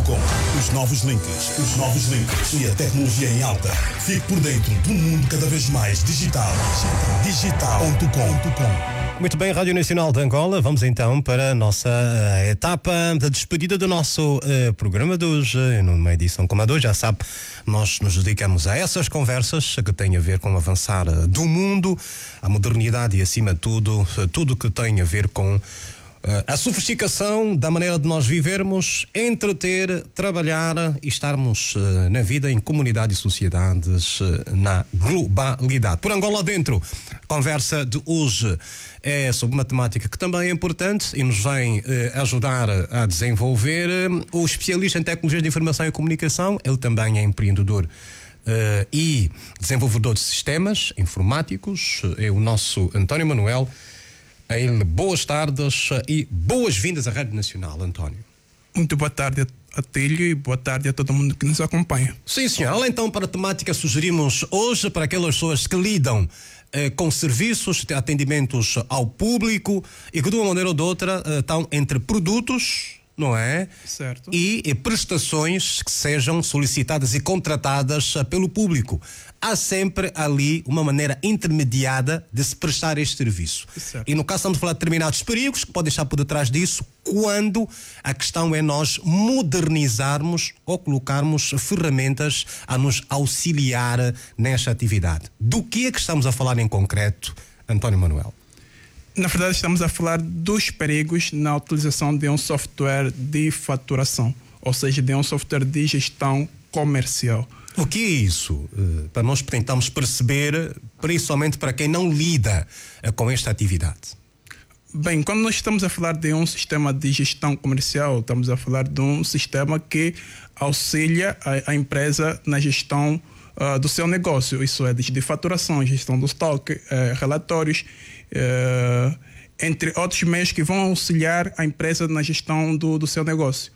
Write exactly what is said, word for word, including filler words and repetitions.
com. Os novos links, os novos links e a tecnologia em alta. Fique por dentro do mundo cada vez mais digital. digital ponto com. Muito bem, Rádio Nacional de Angola, vamos então para a nossa uh, etapa da despedida do nosso uh, programa de hoje. Numa edição como a de hoje, já sabe, nós nos dedicamos a essas conversas que têm a ver com o avançar uh, do mundo, a modernidade e, acima de tudo, uh, tudo que tem a ver com Uh, a sofisticação da maneira de nós vivermos, entreter, trabalhar e estarmos uh, na vida, em comunidade e sociedades, uh, na globalidade. Por Angola dentro, a conversa de hoje é sobre uma temática que também é importante e nos vem uh, ajudar a desenvolver. Uh, o especialista em tecnologias de informação e comunicação, ele também é empreendedor uh, e desenvolvedor de sistemas informáticos, é o nosso António Manuel. A ele, boas tardes e boas-vindas à Rádio Nacional, António. Muito boa tarde a Tílio e boa tarde a todo mundo que nos acompanha. Sim, senhor. Além então, para a temática, sugerimos hoje para aquelas pessoas que lidam eh, com serviços, atendimentos ao público e que de uma maneira ou de outra eh, estão entre produtos, não é? Certo. E, e prestações que sejam solicitadas e contratadas uh, pelo público. Há sempre ali uma maneira intermediada de se prestar este serviço. Certo. E no caso estamos a falar de determinados perigos que podem estar por detrás disso, quando a questão é nós modernizarmos ou colocarmos ferramentas a nos auxiliar nesta atividade. Do que é que estamos a falar em concreto, António Manuel? Na verdade, estamos a falar dos perigos na utilização de um software de faturação, ou seja, de um software de gestão comercial. O que é isso? Uh, para nós tentarmos perceber, principalmente para quem não lida uh, com esta atividade. Bem, quando nós estamos a falar de um sistema de gestão comercial, estamos a falar de um sistema que auxilia a, a empresa na gestão uh, do seu negócio. Isso é de faturação, gestão do estoque, uh, relatórios, Uh, entre outros meios que vão auxiliar a empresa na gestão do, do seu negócio.